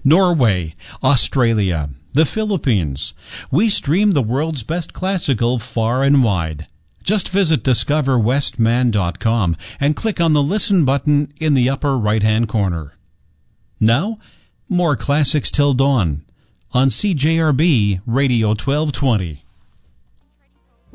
Norway, Australia, the Philippines. We stream the world's best classical far and wide. Just visit discoverwestman.com and click on the Listen button in the upper right-hand corner. Now, more Classics Till Dawn on CJRB Radio 1220.